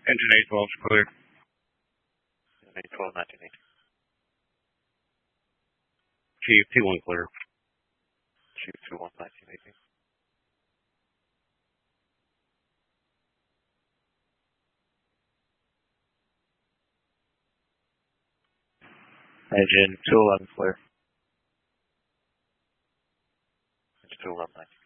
Engine 812 is clear. 812, 1980. Chief, T1 clear. Chief 21, 1980. Engine 211 clear. Engine 211, 1980.